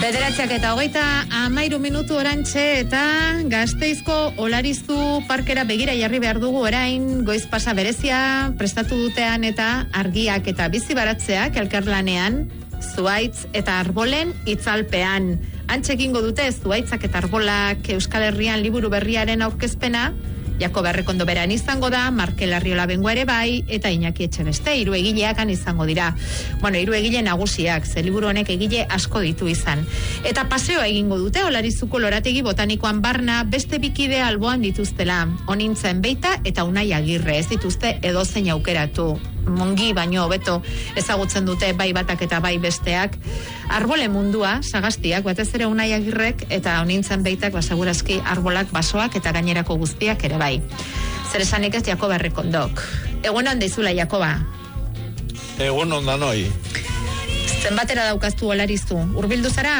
9:13 minutu orantxe eta Gasteizko Olariztu parkera begira jarri behar dugu orain goiz pasa berezia prestatu dutean eta argiak eta bizi baratzeak elkarlanean zuaitz eta arbolen itzalpean. Antxe egingo dute zuaitzak eta arbolak Euskal Herrian liburu berriaren aurkezpena. Jakoba Errekondo beran izango da, Markel Arriola Bengoa ere bai, eta Iñaki Etxebeste, 3 egileak izango dira. Bueno, 3 egile nagusiak, ze liburu honek egile asko ditu izan. Eta paseoa egingo dute, Olarizuko lorategi botanikoan barna, beste bikide alboan dituztela. Onintzen Beita eta Unai Agirre, ez dituzte edozein aukeratu. Mongi baino hobeto ezagutzen dute bai batak eta bai besteak. Arbole mundua, Sagastiak, batez ere Unai Agirrek eta Onintzen Beitak, segurazki arbolak, basoak eta gainerako guztiak ere bai. Zer esanik ez Jakoba Errekondok. Egunon deizula, Jakoba. Egunon da noi. Zenbatera daukaztu Olarizu? Urbildu zara?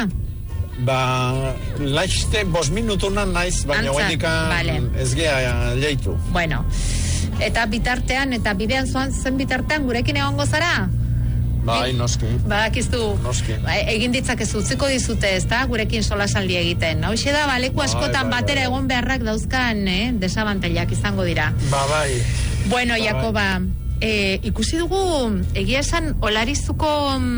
Laizte 5 minutunan naiz, baina guendikan ez gea leitu. Bueno, eta bitartean, eta bidean zoan zen bitartean gurekin egongo zara? Bai, noski. Badakiztu, egin ditzakezu, utziko dizute, ez da, gurekin solasaldi egiten. Hoxe da, leku askotan batera egon beharrak dauzkan, desabantailak izango dira. Bai. Bueno, Jakoba, ikusi dugu, egia esan, Olarizuko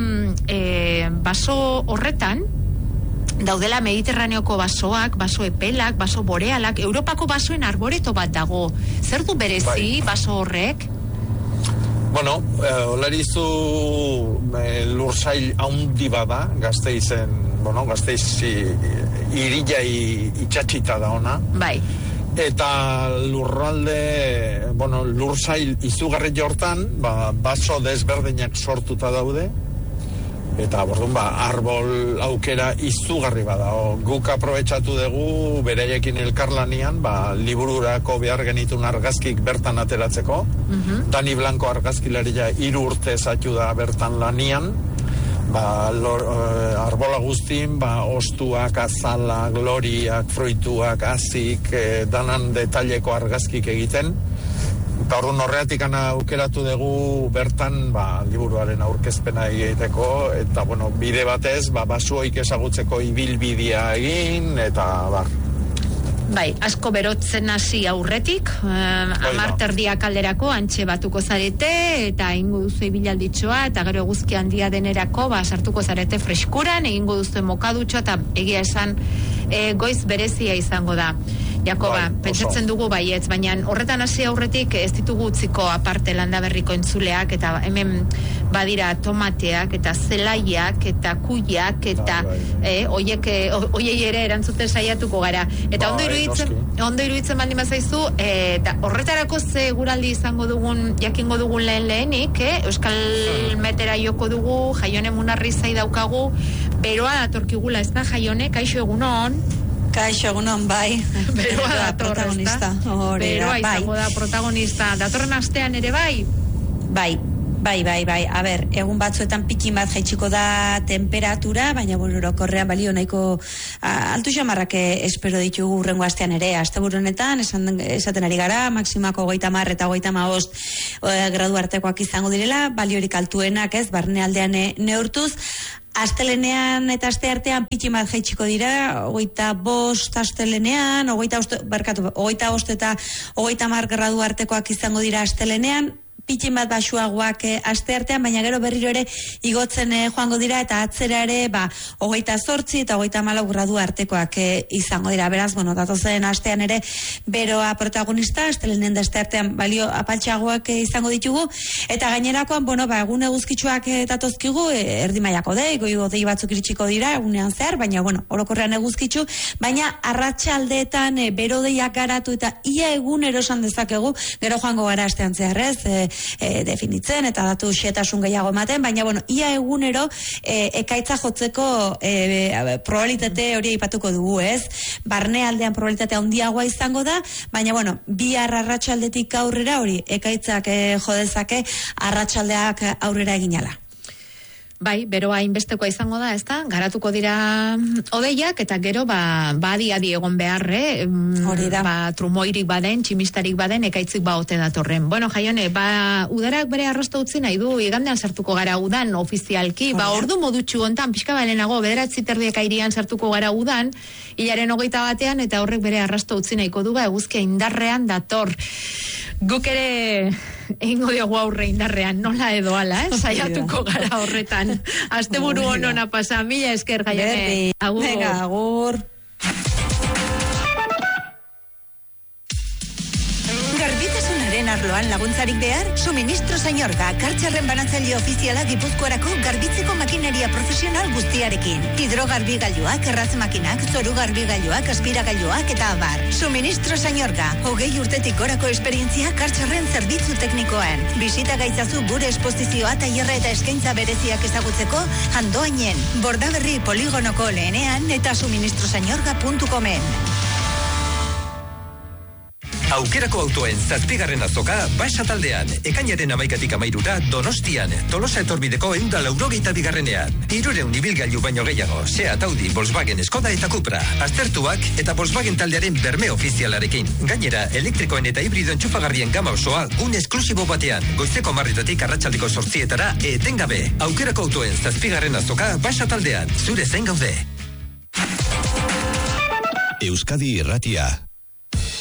baso horretan, daudela Mediterraneoko basoak, baso epelak, baso borealak, Europako basoen arboreto bat dago. Zer du berezi baso horrek? Bueno, Olarizu lursail haundi bada, Gasteizen, Gasteiz irila itxatxita da ona. Bai. Eta lurralde, lursail izugarri jortan, baso desberdinak sortuta daude. Eta arbol aukera izugarri bada. Guk aprobetxatu dugu bereiekin elkarlanian, libururako behar genitun argazkik bertan ateratzeko. Dani Blanco argazkilaria 3 urte zatu da bertan lanian. Arbola guztin, ostuak, azala, gloriak, fruituak, azik, danan detaileko argazkik egiten. Eta orduan horreatik aukeratu dugu bertan liburuaren aurkezpena egiteko, eta bide batez, basoik ezagutzeko ibilbidea egin, eta Bai, asko berotzen hasi aurretik, 10 erdiak alderako antxe batuko zarete, eta egingo duzu ibilalditxoa, eta gero eguzki handia denerako, sartuko zarete freskuran, egingo duzu mokadutxo, eta egia esan goiz berezia izango da. Jakoba, pentsatzen dugu baietz, baina horretan hasi aurretik ez ditugu utziko aparte Landaberriko entzuleak, eta hemen badira tomateak, eta zelaiak, eta kuiak, eta oiei ere erantzuten saiatuko gara. Eta ondo iruditzen baldin bazaizu, horretarako ze guraldi izango dugun, jakingo dugun lehenik, Euskal Metera joko dugu, Jaione Munarrizai daukagu, beroa datorkigula, ez da, Jaione, kaixo egunon? Kaixo egunon, bai. Beroa dator, protagonista. Beroa izango da protagonista. Datorren astean ere bai? Bai. A ber, egun batzuetan pikin bat jaitsiko da temperatura, baina orokorrean balio nahiko altu xamarrak espero ditugu urrengo astean ere. Asteburu honetan esaten ari gara, maksimako 30 eta 35 gradu artekoak izango direla, baliorik altuenak barnealdean neurtuz. Astelenean eta asteartean pikin bat jaitsiko dira, 25 astelenean, 25 eta 30 gradu artekoak izango dira astelenean, pikin bat basuagoak asteartean, baina gero berriro ere igotzen joango dira, eta atzera ere 28 eta 34 gradu artekoak izango dira. Beraz, datozen astean ere beroa protagonista, astelenen da asteartean balio apaltxagoak izango ditugu, eta gainerakoan, egun eguzkitsuak datozkigu, erdi mailako goi batzuk iritsiko dira, egunean zehar, baina, orokorrean eguzkitsu, baina arratsaldeetan berodeiak garatu, eta ia egunero esan dezakegu, gero joango gara astean zeharrez, definitzen eta datu xetasun gehiago ematen, baina ia egunero ekaitza jotzeko probabilitate hori aipatuko dugu, ez? Barnealdean probabilitatea handiagoa izango da, baina bihar arratsaldetik aurrera hori ekaitzak jo dezake arratsaldeak aurrera eginala. Bai, beroa inbestekoa izango da, ezta? Garatuko dira odeiak, eta gero, adi egon beharre, trumoirik baden, tximistarik baden, ekaitzik ote datorren. Bueno, Jaione, udarak bere arrasto utzi nahi du, igandean sartuko gara udan ofizialki, ordu modutxu hontan, pixka balenago, 9:30 airian sartuko gara udan, hilaren 21 eta horrek bere arrasto utzi nahiko du, eguzkia indarrean dator. Guk ere egingo diogu aurre indarrean, nola edo ala, saiatuko gara horretan. Asteburu onona pasa, mila esker, Jaione. Agur. Venga, agur. Garbitasunaren arloan laguntzarik behar? Suministro Sañorga, kartxarren banatzaile ofiziala Gipuzkoarako garbitzeko makineria profesional guztiarekin. Hidrogarbigailuak, erraz makinak, zoru garbigailuak, aspiragailuak eta abar. Suministro Sañorga, 20 urtetik gorako esperientzia kartxarren zerbitzu teknikoan. Bisita gaitzazu gure esposizioa, tailerra eta eskaintza bereziak ezagutzeko Andoainen, Bordaberri poligonoko lehenean eta suministrosañorga.comen. Aukerako autoen 7. azoka Basa taldean, ekainaren 11-tik 13 Donostian, Tolosa etorbideko 182ean. 300 ibilgailu baino gehiago, Seat, Audi, Volkswagen, Skoda eta Cupra. Aztertuak eta Volkswagen taldearen berme ofizialarekin. Gainera, elektrikoen eta hibrido entxufagarrien gama osoa gune esklusibo batean. Goizeko 10:00 arratsaldeko 8:00 etengabe. Aukerako autoen 7. azoka Basa taldean, zure zain gaude. Euskadi Irratia.